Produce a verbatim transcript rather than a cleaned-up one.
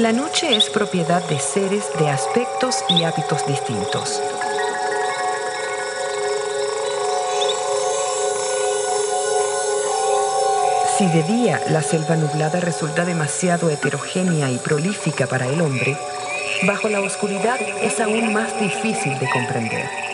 La noche es propiedad de seres de aspectos y hábitos distintos. Si de día la selva nublada resulta demasiado heterogénea y prolífica para el hombre, bajo la oscuridad es aún más difícil de comprender.